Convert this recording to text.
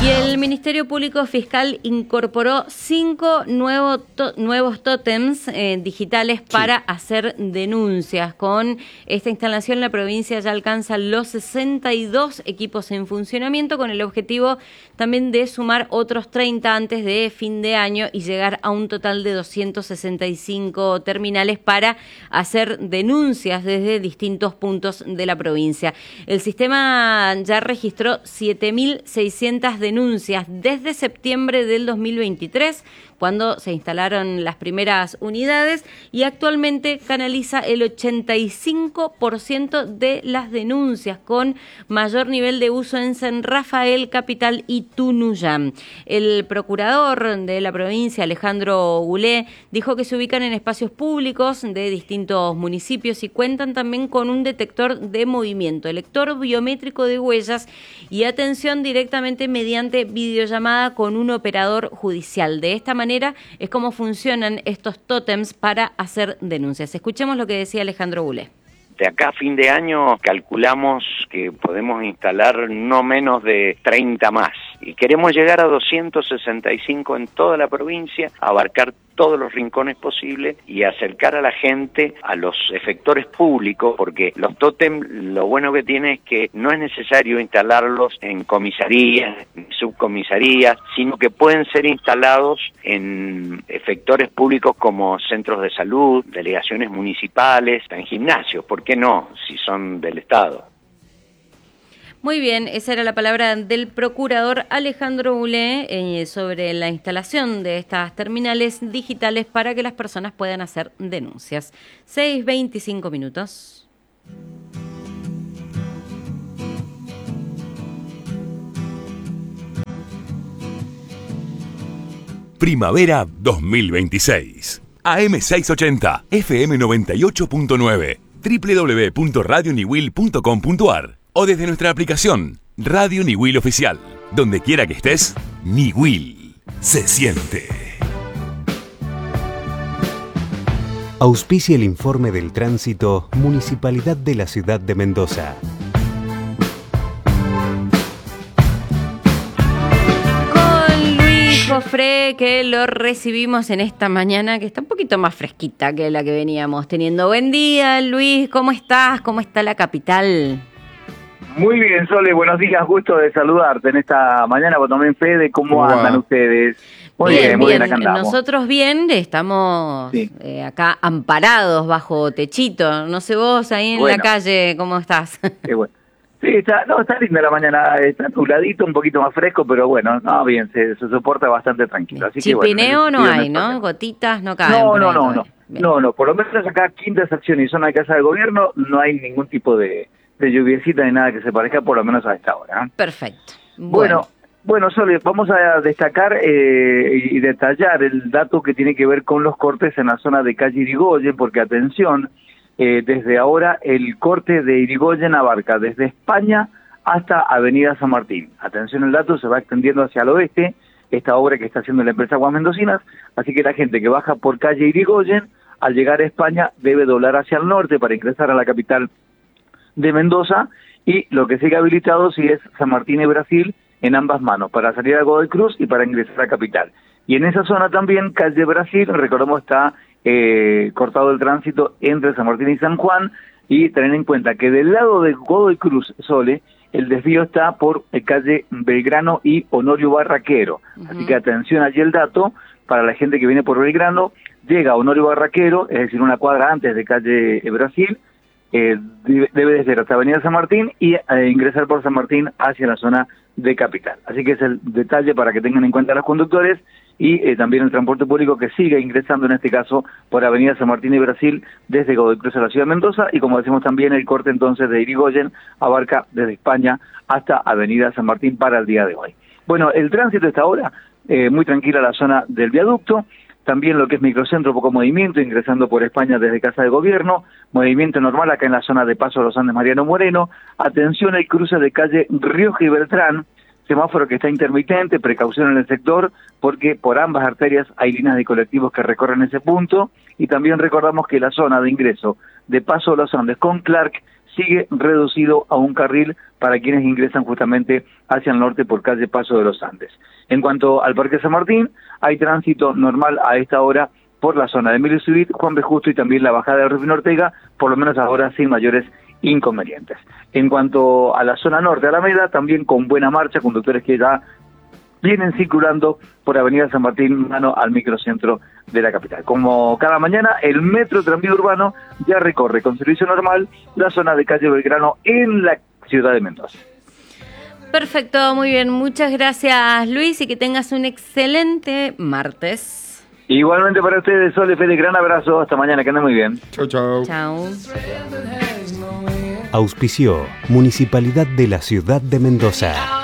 Y el Ministerio Público Fiscal incorporó 5 nuevos tótems digitales para hacer denuncias. Con esta instalación la provincia ya alcanza los 62 equipos en funcionamiento, con el objetivo también de sumar otros 30 antes de fin de año y llegar a un total de 265 terminales para hacer denuncias desde distintos puntos de la provincia. El sistema ya registró 7.600 denuncias desde septiembre del 2023, cuando se instalaron las primeras unidades, y actualmente canaliza el 85% de las denuncias, con mayor nivel de uso en San Rafael, Capital y Tunuyán. El procurador de la provincia, Alejandro Gulé, dijo que se ubican en espacios públicos de distintos municipios y cuentan también con un detector de movimiento, lector biométrico de huellas y atención directamente mediante videollamada con un operador judicial. De esta manera es como funcionan estos tótems para hacer denuncias. Escuchemos lo que decía Alejandro Gulé. De acá a fin de año calculamos que podemos instalar no menos de 30 más. Y queremos llegar a 265 en toda la provincia, abarcar todos los rincones posibles y acercar a la gente a los efectores públicos, porque los tótem, lo bueno que tiene es que no es necesario instalarlos en comisarías, en subcomisarías, sino que pueden ser instalados en efectores públicos como centros de salud, delegaciones municipales, en gimnasios, ¿por qué no? Si son del Estado. Muy bien, esa era la palabra del procurador Alejandro Gulé sobre la instalación de estas terminales digitales para que las personas puedan hacer denuncias. 6:25 minutos. Primavera 2026. AM 680, FM 98.9, www.radioniwil.com.ar o desde nuestra aplicación Radio Niwil Oficial. Donde quiera que estés, Niwil se siente. Auspicia el informe del tránsito Municipalidad de la Ciudad de Mendoza. Con Luis Jofré, que lo recibimos en esta mañana, que está un poquito más fresquita que la que veníamos teniendo. Buen día, Luis, ¿cómo estás? ¿Cómo está la capital? Muy bien, Sole, buenos días, gusto de saludarte en esta mañana, vos también, Fede, ¿cómo andan ustedes? Muy bien, acá andamos. Nosotros bien, estamos acá amparados bajo techito, no sé vos ahí en la calle, ¿cómo estás? Qué bueno. Sí, está linda la mañana, está nubladito, un poquito más fresco, pero bueno, bien, se soporta bastante tranquilo. Así Chipineo que, no hay, ¿no? Gotitas no caen. No, por lo menos acá, Quinta Estación y zona de Casa del Gobierno, no hay ningún tipo de lluviecita ni nada que se parezca, por lo menos a esta hora. Perfecto. Bueno, Sole, vamos a destacar y detallar el dato que tiene que ver con los cortes en la zona de calle Irigoyen, porque atención, desde ahora el corte de Irigoyen abarca desde España hasta Avenida San Martín. Atención, el dato se va extendiendo hacia el oeste, esta obra que está haciendo la empresa Aguas Mendocinas, así que la gente que baja por calle Irigoyen, al llegar a España, debe doblar hacia el norte para ingresar a la capital de Mendoza, y lo que sigue habilitado sí es San Martín y Brasil en ambas manos, para salir a Godoy Cruz y para ingresar a Capital. Y en esa zona también, calle Brasil, recordemos, está cortado el tránsito entre San Martín y San Juan, y tener en cuenta que del lado de Godoy Cruz, Sole, el desvío está por calle Belgrano y Honorio Barraquero. Así que atención allí el dato, para la gente que viene por Belgrano, llega a Honorio Barraquero, es decir, una cuadra antes de calle Brasil, debe de ser hasta Avenida San Martín y ingresar por San Martín hacia la zona de Capital. Así que es el detalle para que tengan en cuenta los conductores y también el transporte público que sigue ingresando en este caso por Avenida San Martín y Brasil desde Godoy Cruz a la ciudad de Mendoza, y como decimos también el corte entonces de Irigoyen abarca desde España hasta Avenida San Martín para el día de hoy. Bueno, el tránsito está ahora muy tranquila la zona del viaducto. También lo que es microcentro, poco movimiento, ingresando por España desde Casa de Gobierno, movimiento normal acá en la zona de Paso de los Andes Mariano Moreno. Atención al cruce de calle Rioja y Beltrán, semáforo que está intermitente, precaución en el sector, porque por ambas arterias hay líneas de colectivos que recorren ese punto, y también recordamos que la zona de ingreso de Paso de los Andes con Clark sigue reducido a un carril para quienes ingresan justamente hacia el norte por calle Paso de los Andes. En cuanto al Parque San Martín, hay tránsito normal a esta hora por la zona de Emilio Civit, Juan B. Justo y también la bajada de Rufino Ortega, por lo menos ahora sin mayores inconvenientes. En cuanto a la zona norte de Alameda, también con buena marcha, conductores que ya vienen circulando por Avenida San Martín, mano al microcentro de la capital. Como cada mañana, el Metro Tranvía Urbano ya recorre con servicio normal la zona de calle Belgrano en la ciudad de Mendoza. Perfecto, muy bien. Muchas gracias, Luis, y que tengas un excelente martes. Igualmente para ustedes, Sol y Fede, gran abrazo. Hasta mañana, que anden muy bien. Chau, chau. Chao. Auspició Municipalidad de la Ciudad de Mendoza.